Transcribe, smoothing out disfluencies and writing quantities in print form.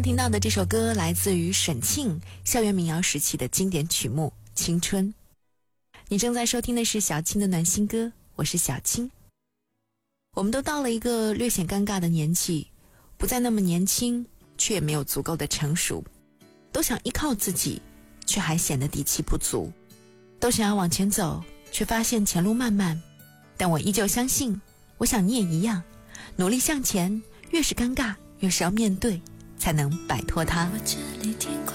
听到的这首歌来自于沈庆校园民谣时期的经典曲目《青春》。你正在收听的是小青的暖心歌，我是小青。我们都到了一个略显尴尬的年纪，不再那么年轻，却也没有足够的成熟，都想依靠自己，却还显得底气不足，都想要往前走，却发现前路漫漫。但我依旧相信，我想你也一样，努力向前，越是尴尬，越是要面对，才能摆脱它。